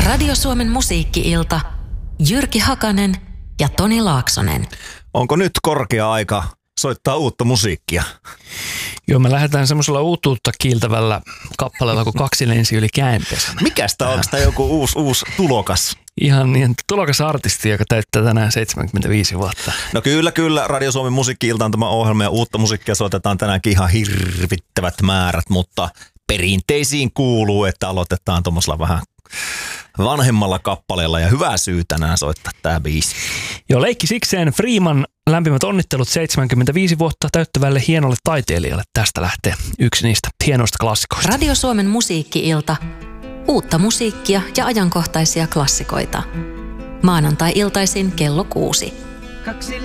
Radio Suomen musiikki-ilta. Jyrki Hakanen ja Toni Laaksonen. Onko nyt korkea aika soittaa uutta musiikkia? Joo, me lähdetään semmoisella uutuutta kiiltävällä kappaleella kuin Kaksi lensi yli käänpesänä. Mikäs tää on? Onko tää joku uusi tulokas? Ihan niin tulokas artisti, joka täyttää tänään 75 vuotta. No kyllä. Radio Suomen musiikki-ilta on tämä ohjelma ja uutta musiikkia soitetaan tänäänkin ihan hirvittävät määrät, mutta perinteisiin kuuluu, että aloitetaan tuommoisella vähän vanhemmalla kappaleella ja hyvää syy tänään soittaa tää biisi. Joo, leikki sikseen Freeman, lämpimät onnittelut 75 vuotta täyttävälle hienolle taiteilijalle. Tästä lähtee yksi niistä hienoista klassikoista. Radio Suomen musiikki-ilta. Uutta musiikkia ja ajankohtaisia klassikoita. Maanantai-iltaisin kello 6.